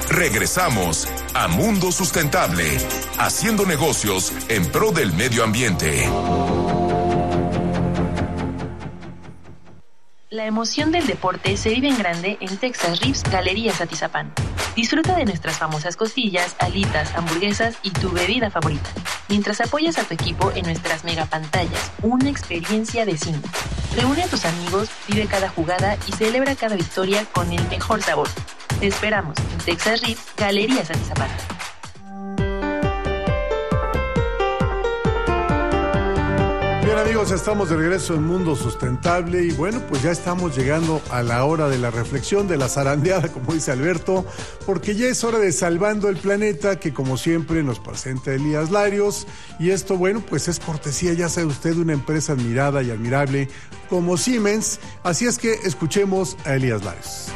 Regresamos a Mundo Sustentable, haciendo negocios en pro del medio ambiente. La emoción del deporte se vive en grande en Texas Ribs Galerías Atizapán. Disfruta de nuestras famosas costillas, alitas, hamburguesas y tu bebida favorita, mientras apoyas a tu equipo en nuestras megapantallas, una experiencia de cine. Reúne a tus amigos, vive cada jugada y celebra cada victoria con el mejor sabor. Te esperamos en Texas Ribs Galerías Atizapán. Bien, amigos, estamos de regreso en Mundo Sustentable y bueno, pues ya estamos llegando a la hora de la reflexión, de la zarandeada, como dice Alberto, porque ya es hora de Salvando el Planeta, que como siempre nos presenta Elías Larios, y esto, bueno, pues es cortesía, ya sabe usted, de una empresa admirada y admirable como Siemens, así es que escuchemos a Elías Larios.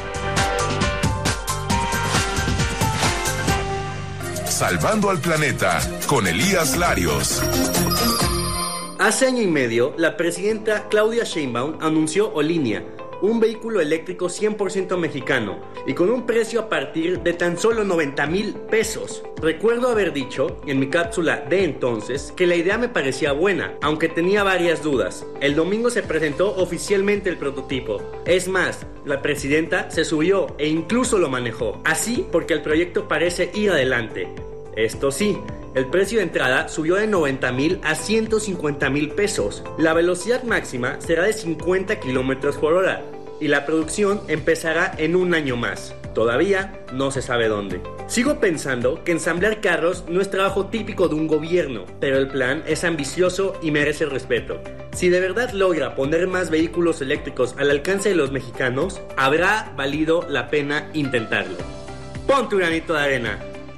Salvando al Planeta con Elías Larios. Hace año y medio, la presidenta Claudia Sheinbaum anunció Olinea, un vehículo eléctrico 100% mexicano y con un precio a partir de tan solo 90,000 pesos. Recuerdo haber dicho en mi cápsula de entonces que la idea me parecía buena, aunque tenía varias dudas. El domingo se presentó oficialmente el prototipo. Es más, la presidenta se subió e incluso lo manejó. Así porque el proyecto parece ir adelante. Esto sí, el precio de entrada subió de 90,000 a 150,000 pesos. La velocidad máxima será de 50 kilómetros por hora y la producción empezará en un año más. Todavía no se sabe dónde. Sigo pensando que ensamblar carros no es trabajo típico de un gobierno, pero el plan es ambicioso y merece respeto. Si de verdad logra poner más vehículos eléctricos al alcance de los mexicanos, habrá valido la pena intentarlo. Pon tu granito de arena.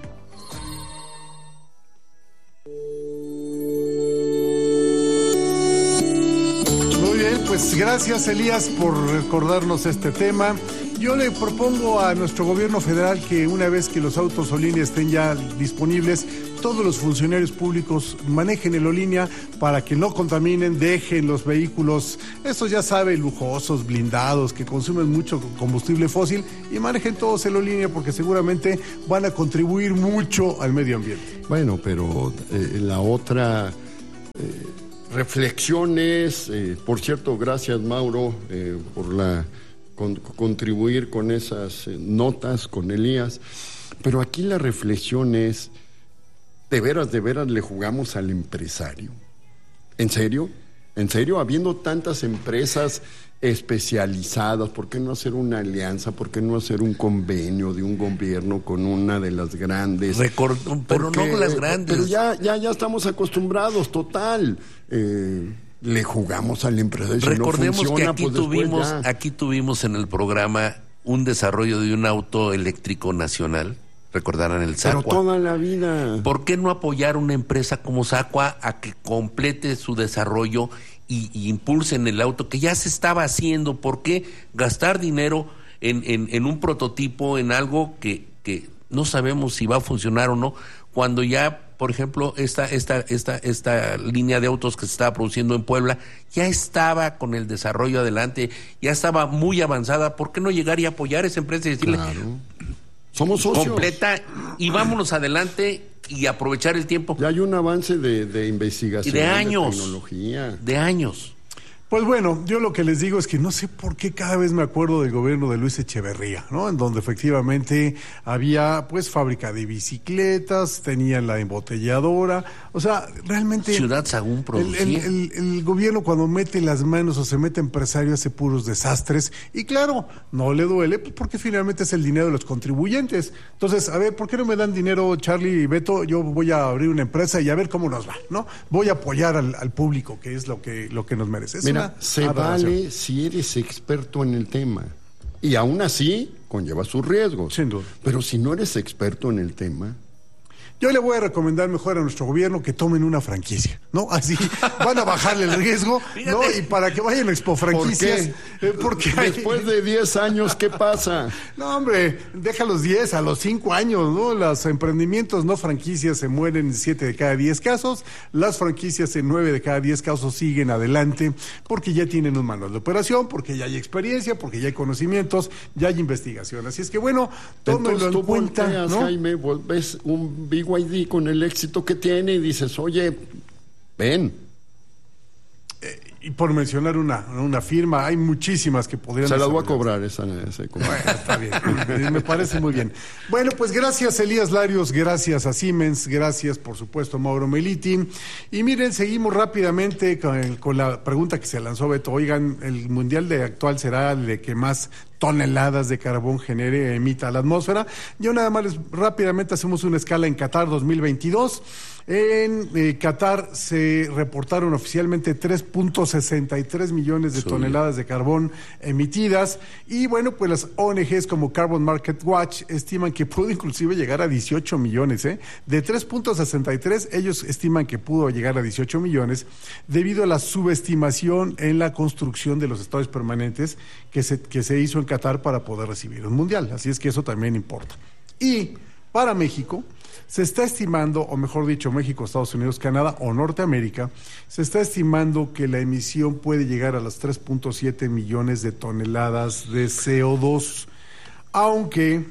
Pues gracias, Elías, por recordarnos este tema. Yo le propongo a nuestro gobierno federal que una vez que los autos Olinea estén ya disponibles, todos los funcionarios públicos manejen el Olinea para que no contaminen, dejen los vehículos, estos ya sabe, lujosos, blindados, que consumen mucho combustible fósil, y manejen todos el Olinea porque seguramente van a contribuir mucho al medio ambiente. Bueno, pero la otra... reflexiones, por cierto, gracias Mauro por contribuir con esas notas con Elías, pero aquí la reflexión es, de veras le jugamos al empresario. ¿En serio? ¿En serio? Habiendo tantas empresas especializadas, ¿por qué no hacer una alianza? ¿Por qué no hacer un convenio de un gobierno con una de las grandes? Pero no con las grandes. Pero ya estamos acostumbrados, total. Le jugamos al empresario. Recordemos si no funciona, que aquí tuvimos en el programa un desarrollo de un auto eléctrico nacional. Recordarán el Sacua. Pero toda la vida. ¿Por qué no apoyar una empresa como Sacua a que complete su desarrollo y impulsen el auto que ya se estaba haciendo? ¿Por qué gastar dinero en un prototipo, en algo que no sabemos si va a funcionar o no, cuando ya, por ejemplo, esta línea de autos que se estaba produciendo en Puebla ya estaba con el desarrollo adelante, ya estaba muy avanzada? ¿Por qué no llegar y apoyar a esa empresa y decirle, claro, somos socios, completa y vámonos adelante y aprovechar el tiempo? Ya hay un avance de investigación, y de años, de tecnología. De años. Pues bueno, yo lo que les digo es que no sé por qué cada vez me acuerdo del gobierno de Luis Echeverría, ¿no? En donde efectivamente había pues fábrica de bicicletas, tenían la embotelladora, o sea, realmente... Ciudad Sagún producía. El gobierno cuando mete las manos o se mete empresario hace puros desastres, y claro, no le duele, pues porque finalmente es el dinero de los contribuyentes. Entonces, a ver, ¿por qué no me dan dinero, Charlie y Beto? Yo voy a abrir una empresa y a ver cómo nos va, ¿no? Voy a apoyar al público, que es lo que nos merece. Mira, se vale si eres experto en el tema. Y aún así, conlleva sus riesgos. Sin duda. Pero si no eres experto en el tema... Yo le voy a recomendar mejor a nuestro gobierno que tomen una franquicia, ¿no? Así van a bajarle el riesgo, ¿no? Y para que vayan a Expo Franquicias. ¿Por qué? Después de 10 años, ¿qué pasa? No, hombre, deja los 10, a los 5 años, ¿no? Los emprendimientos no franquicias se mueren en 7 de cada 10 casos, las franquicias en 9 de cada 10 casos siguen adelante, porque ya tienen un manual de operación, porque ya hay experiencia, porque ya hay conocimientos, ya hay investigación. Así es que, bueno, tómenlo en cuenta, volteas, ¿no? Jaime, ves un BYD con el éxito que tiene y dices, oye, ven. Y por mencionar una firma, hay muchísimas que podrían... Se las voy a cobrar esa Bueno, está bien, me parece muy bien. Bueno, pues gracias Elías Larios, gracias a Siemens, gracias por supuesto a Mauro Meliti. Y miren, seguimos rápidamente con la pregunta que se lanzó Beto. Oigan, el mundial actual será el de que más toneladas de carbón emita a la atmósfera. Yo nada más rápidamente hacemos una escala en Qatar 2022. En Qatar se reportaron oficialmente 3.63 millones de toneladas de carbón emitidas y bueno, pues las ONGs como Carbon Market Watch estiman que pudo inclusive llegar a 18 millones. De 3.63 ellos estiman que pudo llegar a 18 millones debido a la subestimación en la construcción de los estadios permanentes que se hizo en Qatar para poder recibir un mundial. Así es que eso también importa. Y para México se está estimando, o mejor dicho, México, Estados Unidos, Canadá o Norteamérica, se está estimando que la emisión puede llegar a las 3.7 millones de toneladas de CO2, aunque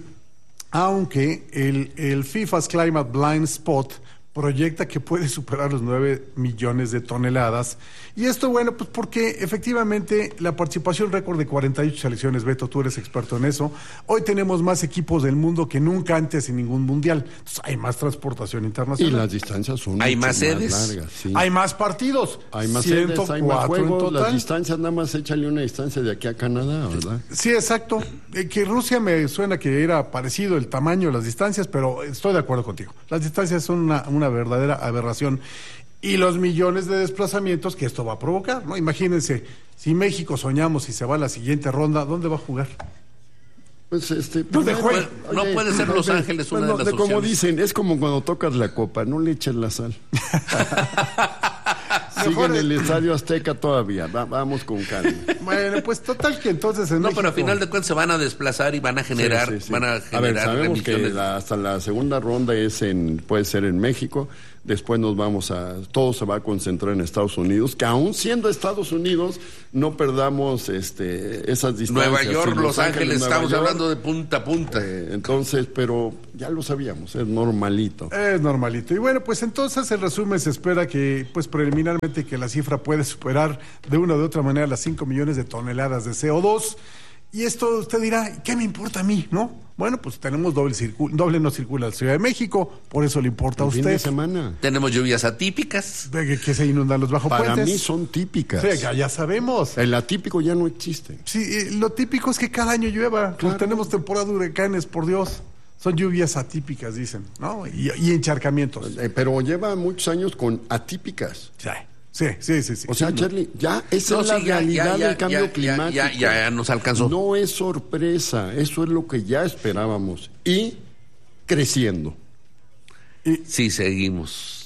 el FIFA's Climate Blind Spot proyecta que puede superar los 9 millones de toneladas. Y esto, bueno, pues porque efectivamente la participación récord de 48 selecciones, Beto, tú eres experto en eso. Hoy tenemos más equipos del mundo que nunca antes en ningún mundial. Entonces hay más transportación internacional. Y las distancias son hay mucho más sedes, largas. Sí. Hay más partidos. Hay más sedes, hay más juegos. En total. Las distancias, nada más échale una distancia de aquí a Canadá, ¿verdad? Sí, exacto. Que Rusia me suena que era parecido el tamaño de las distancias, pero estoy de acuerdo contigo. Las distancias son una verdadera aberración. Y los millones de desplazamientos que esto va a provocar, ¿no? Imagínense, si México soñamos y se va a la siguiente ronda, ¿dónde va a jugar? Pues ¿Dónde juega? No puede ser Los Ángeles una de las opciones. Como dicen, es como cuando tocas la copa, no le eches la sal. Sigue en el Estadio Azteca todavía, vamos con calma. Bueno, pues total que entonces en México... pero al final de cuentas se van a desplazar y van a generar... Sí. Van a ver, generar sabemos que hasta la segunda ronda puede ser en México, después todo se va a concentrar en Estados Unidos, que aún siendo Estados Unidos, no perdamos esas distancias. Nueva York, Los Ángeles, Nueva estamos York, hablando de punta a punta. Entonces, pero ya lo sabíamos, es normalito. Es normalito. Y bueno, pues entonces el resumen se espera que, pues preliminarmente, que la cifra puede superar de una u otra manera las 5 millones de toneladas de CO2. Y esto usted dirá, ¿qué me importa a mí? ¿No? Bueno, pues tenemos doble no circula la Ciudad de México, por eso le importa a usted. Fin de semana. Tenemos lluvias atípicas. Que se inundan los bajopuentes. Para mí son típicas. Sí, ya sabemos. El atípico ya no existe. Sí, lo típico es que cada año llueva. Claro. Tenemos temporada de huracanes, por Dios. Son lluvias atípicas, dicen, ¿no? Y encharcamientos. Pero lleva muchos años con atípicas. Sí. O sea, Charlie, ya esa es la realidad del cambio climático. Ya nos alcanzó. No es sorpresa, eso es lo que ya esperábamos. Y creciendo. Si seguimos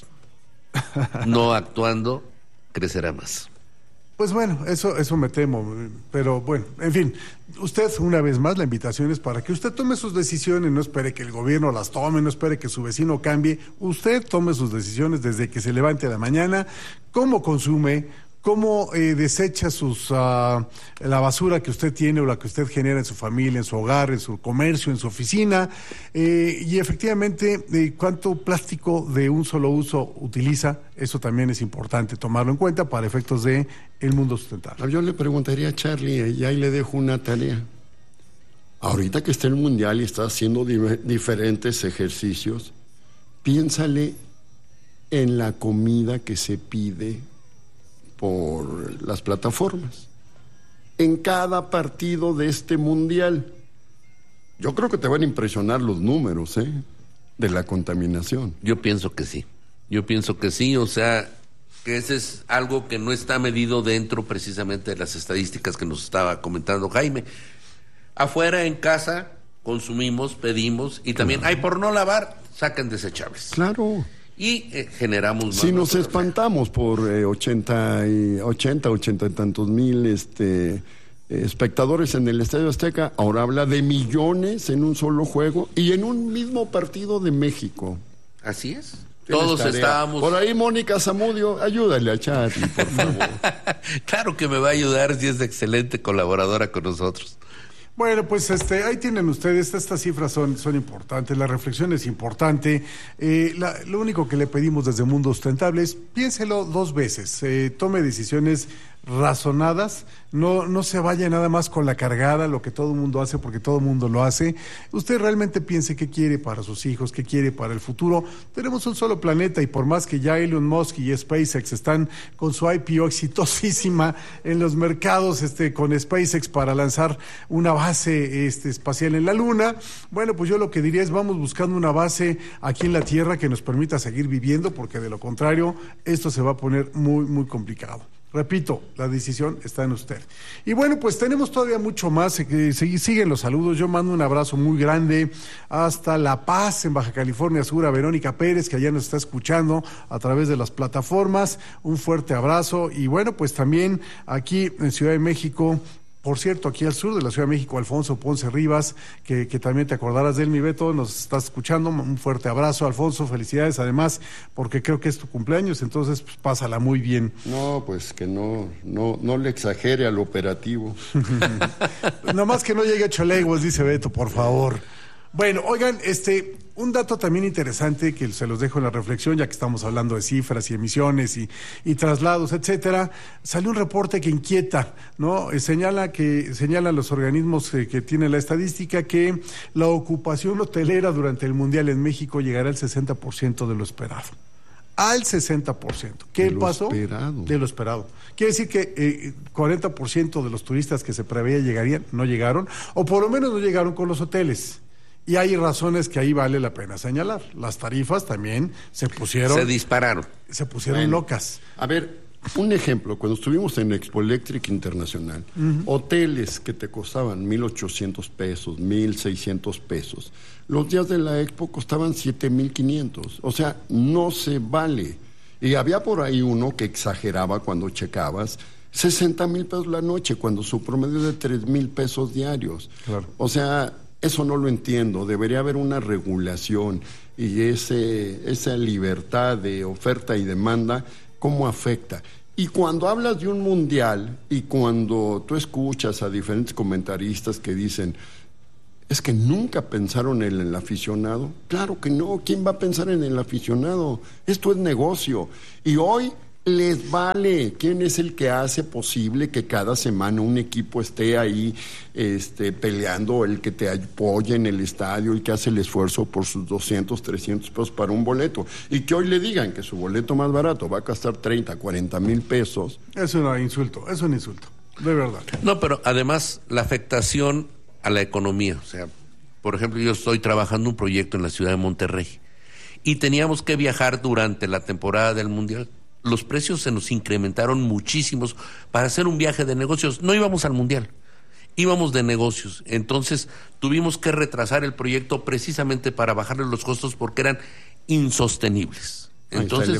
no actuando, crecerá más. Pues bueno, eso me temo, pero bueno, en fin, usted una vez más la invitación es para que usted tome sus decisiones, no espere que el gobierno las tome, no espere que su vecino cambie, usted tome sus decisiones desde que se levante a la mañana, cómo consume, cómo desecha la basura que usted tiene o la que usted genera en su familia, en su hogar, en su comercio, en su oficina, y efectivamente cuánto plástico de un solo uso utiliza. Eso también es importante tomarlo en cuenta para efectos de el mundo sustentable. Yo le preguntaría a Charlie, y ahí le dejo una tarea. Ahorita que está el Mundial y está haciendo diferentes ejercicios, piénsale en la comida que se pide por las plataformas. En cada partido de este Mundial, yo creo que te van a impresionar los números, de la contaminación. Yo pienso que sí, o sea, que ese es algo que no está medido dentro precisamente de las estadísticas que nos estaba comentando Jaime. Afuera, en casa, consumimos, pedimos, y también hay por no lavar, sacan desechables. Claro. Y generamos más. Si nos espantamos por 80 y tantos mil espectadores en el Estadio Azteca, ahora habla de millones en un solo juego y en un mismo partido de México. Así es. Todos estábamos... Por ahí, Mónica Zamudio, ayúdale a Charlie, por favor. Claro que me va a ayudar, si es excelente colaboradora con nosotros. Bueno, pues ahí tienen ustedes, estas cifras son importantes, la reflexión es importante. Lo único que le pedimos desde Mundo Sustentable es piénselo 2 veces, tome decisiones razonadas, no se vaya nada más con la cargada, lo que todo el mundo hace porque todo el mundo lo hace. Usted realmente piense qué quiere para sus hijos, qué quiere para el futuro. Tenemos un solo planeta y por más que ya Elon Musk y SpaceX están con su IPO exitosísima en los mercados con SpaceX para lanzar una base espacial en la Luna, bueno, pues yo lo que diría es vamos buscando una base aquí en la Tierra que nos permita seguir viviendo, porque de lo contrario esto se va a poner muy, muy complicado. Repito, la decisión está en usted. Y bueno, pues tenemos todavía mucho más. Siguen los saludos. Yo mando un abrazo muy grande hasta La Paz, en Baja California Sur, a Verónica Pérez, que allá nos está escuchando a través de las plataformas. Un fuerte abrazo. Y bueno, pues también aquí en Ciudad de México, por cierto, aquí al sur de la Ciudad de México, Alfonso Ponce Rivas, que también te acordarás de él, mi Beto, nos estás escuchando. Un fuerte abrazo, Alfonso, felicidades además, porque creo que es tu cumpleaños, entonces pues, pásala muy bien. No, pues que no le exagere al operativo. Nomás que no llegue a 8 leguas, dice Beto, por favor. Bueno, oigan, un dato también interesante que se los dejo en la reflexión, ya que estamos hablando de cifras y emisiones y traslados, etcétera. Salió un reporte que inquieta, ¿no? Señalan los organismos que tienen la estadística que la ocupación hotelera durante el Mundial en México llegará al 60% de lo esperado. Al 60%. ¿Qué pasó? De lo esperado. Quiere decir que 40% de los turistas que se preveía llegarían, no llegaron, o por lo menos no llegaron con los hoteles. Y hay razones que ahí vale la pena señalar. Las tarifas también se dispararon. Se pusieron locas. A ver, un ejemplo, cuando estuvimos en Expo Electric Internacional, hoteles que te costaban 1,800 pesos, 1,600 pesos, los días de la Expo costaban 7,500. O sea, no se vale. Y había por ahí uno que exageraba cuando checabas, 60,000 pesos la noche, cuando su promedio es de 3,000 pesos diarios. Claro. O sea, eso no lo entiendo. Debería haber una regulación y esa libertad de oferta y demanda, ¿cómo afecta? Y cuando hablas de un mundial y cuando tú escuchas a diferentes comentaristas que dicen, es que nunca pensaron en el aficionado. Claro que no. ¿Quién va a pensar en el aficionado? Esto es negocio. Y hoy les vale. ¿Quién es el que hace posible que cada semana un equipo esté ahí peleando, el que te apoya en el estadio, el que hace el esfuerzo por sus 200, 300 pesos para un boleto? Y que hoy le digan que su boleto más barato va a costar 30, 40 mil pesos. Es un insulto, de verdad. No, pero además la afectación a la economía. O sea, por ejemplo, yo estoy trabajando un proyecto en la ciudad de Monterrey y teníamos que viajar durante la temporada del Mundial. Los precios se nos incrementaron muchísimos para hacer un viaje de negocios. No íbamos al Mundial, íbamos de negocios. Entonces tuvimos que retrasar el proyecto precisamente para bajarle los costos porque eran insostenibles. Entonces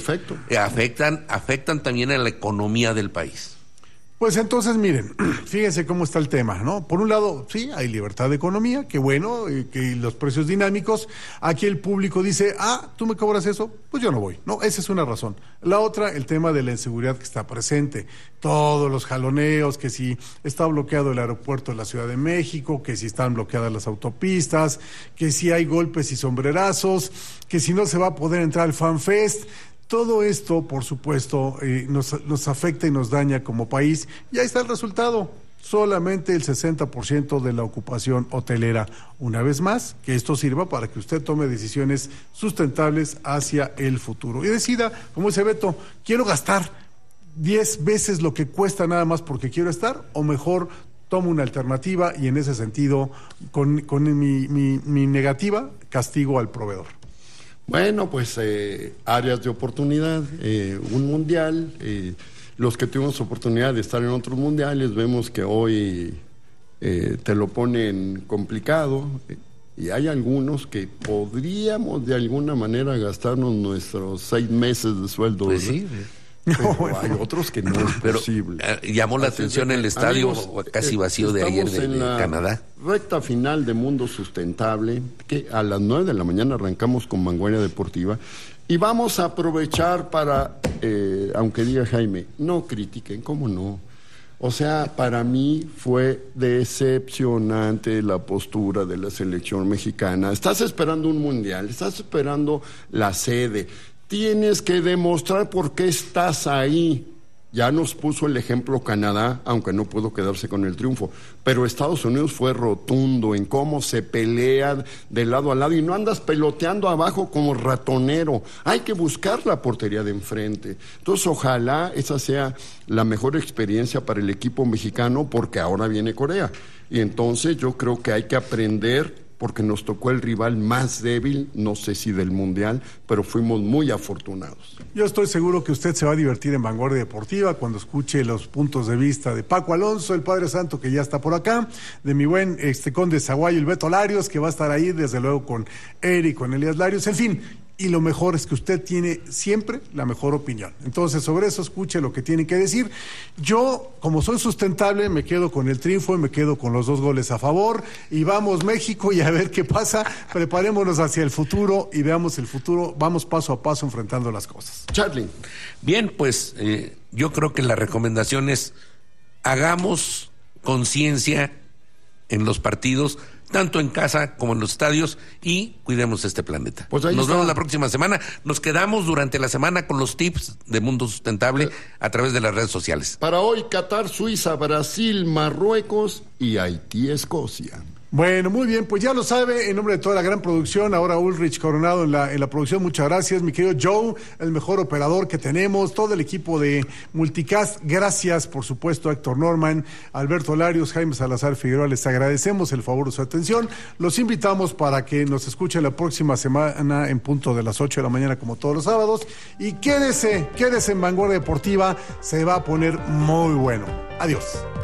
afectan también a la economía del país. Pues entonces, miren, fíjense cómo está el tema, ¿no? Por un lado, sí, hay libertad de economía, qué bueno, que los precios dinámicos. Aquí el público dice, ¿tú me cobras eso? Pues yo no voy. No, esa es una razón. La otra, el tema de la inseguridad que está presente. Todos los jaloneos, que si está bloqueado el aeropuerto de la Ciudad de México, que si están bloqueadas las autopistas, que si hay golpes y sombrerazos, que si no se va a poder entrar al FanFest. Todo esto, por supuesto, nos afecta y nos daña como país. Y ahí está el resultado. Solamente el 60% de la ocupación hotelera. Una vez más, que esto sirva para que usted tome decisiones sustentables hacia el futuro. Y decida, como dice Beto, quiero gastar 10 veces lo que cuesta nada más porque quiero estar, o mejor tomo una alternativa y en ese sentido, con mi negativa, castigo al proveedor. Bueno, pues áreas de oportunidad, un mundial, los que tuvimos oportunidad de estar en otros mundiales, vemos que hoy te lo ponen complicado. Y hay algunos que podríamos de alguna manera gastarnos nuestros 6 meses de sueldo. Pues sí. Pero hay otros que no es posible. Llamó la atención el estadio casi vacío de ayer de Canadá. Recta final de Mundo Sustentable, que a las 9 de la mañana arrancamos con Vanguardia Deportiva. Y vamos a aprovechar para, aunque diga Jaime, no critiquen, ¿cómo no? O sea, para mí fue decepcionante la postura de la selección mexicana. Estás esperando un mundial, estás esperando la sede. Tienes que demostrar por qué estás ahí. Ya nos puso el ejemplo Canadá, aunque no pudo quedarse con el triunfo. Pero Estados Unidos fue rotundo en cómo se pelea de lado a lado y no andas peloteando abajo como ratonero. Hay que buscar la portería de enfrente. Entonces, ojalá esa sea la mejor experiencia para el equipo mexicano, porque ahora viene Corea. Y entonces yo creo que hay que aprender, porque nos tocó el rival más débil, no sé si del Mundial, pero fuimos muy afortunados. Yo estoy seguro que usted se va a divertir en Vanguardia Deportiva cuando escuche los puntos de vista de Paco Alonso, el Padre Santo, que ya está por acá, de mi buen conde Zaguayo, el Beto Larios, que va a estar ahí, desde luego con Eric, con Elías Larios, en fin. Y lo mejor es que usted tiene siempre la mejor opinión. Entonces, sobre eso escuche lo que tiene que decir. Yo, como soy sustentable, me quedo con el triunfo y me quedo con los 2 goles a favor. Y vamos México y a ver qué pasa. Preparémonos hacia el futuro y veamos el futuro. Vamos paso a paso enfrentando las cosas. Charlie. Bien, pues yo creo que la recomendación es hagamos conciencia en los partidos, tanto en casa como en los estadios, y cuidemos este planeta. Pues nos vemos la próxima semana. Nos quedamos durante la semana con los tips de Mundo Sustentable a través de las redes sociales. Para hoy, Qatar, Suiza, Brasil, Marruecos y Haití, Escocia. Bueno, muy bien, pues ya lo sabe, en nombre de toda la gran producción, ahora Ulrich Coronado en la producción, muchas gracias, mi querido Joe, el mejor operador que tenemos, todo el equipo de Multicast, gracias, por supuesto, a Héctor Norman, Alberto Larios, Jaime Salazar Figueroa, les agradecemos el favor de su atención, los invitamos para que nos escuchen la próxima semana en punto de las 8 de la mañana, como todos los sábados, y quédese en Vanguardia Deportiva, se va a poner muy bueno. Adiós.